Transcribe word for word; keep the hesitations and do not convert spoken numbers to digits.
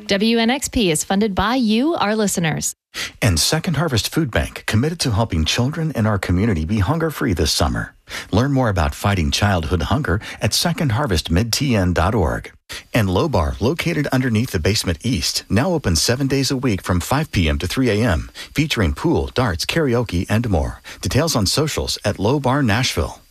W N X P is funded by you, our listeners. And Second Harvest Food Bank, committed to helping children in our community be hunger-free this summer. Learn more about fighting childhood hunger at second harvest mid t n dot org. And Lobar, located underneath the Basement East, now open seven days a week from five p.m. to three a.m., featuring pool, darts, karaoke, and more. Details on socials at Lobar Nashville.